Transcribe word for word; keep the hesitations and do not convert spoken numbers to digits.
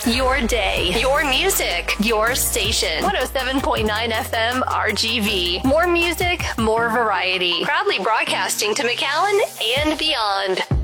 your day, your music, your station. one oh seven point nine F M R G V. More music, more variety. Proudly broadcasting to McAllen and beyond.